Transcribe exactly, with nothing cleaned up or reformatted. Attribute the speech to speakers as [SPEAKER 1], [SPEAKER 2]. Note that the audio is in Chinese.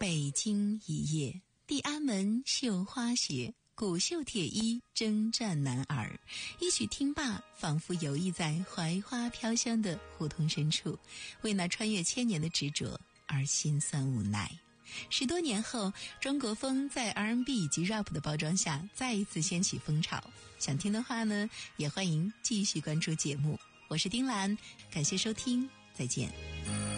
[SPEAKER 1] 北京一夜，地安门绣花鞋，古绣铁衣征战男儿。一曲听罢，仿佛游弋在槐花飘香的胡同深处，为那穿越千年的执着而心酸无奈。十多年后，中国风在 R and B 以及 rap 的包装下再一次掀起风潮。想听的话呢，也欢迎继续关注节目。我是丁兰，感谢收听，再见。